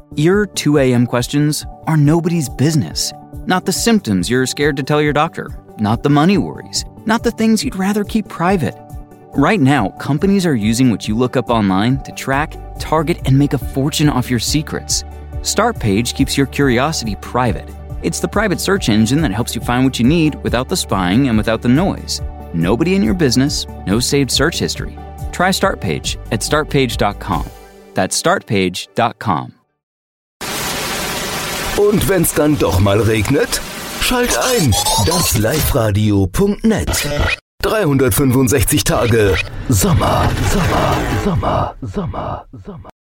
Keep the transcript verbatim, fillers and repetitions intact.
Your two a.m. questions are nobody's business. Not the symptoms you're scared to tell your doctor. Not the money worries. Not the things you'd rather keep private. Right now, companies are using what you look up online to track, target, and make a fortune off your secrets. Startpage keeps your curiosity private. It's the private search engine that helps you find what you need without the spying and without the noise. Nobody in your business, no saved search history. Try Startpage at start page dot com. That's start page dot com. Und wenn's dann doch mal regnet? Schalt ein, das liveradio punkt net. dreihundertfünfundsechzig Tage Sommer, Sommer, Sommer, Sommer, Sommer.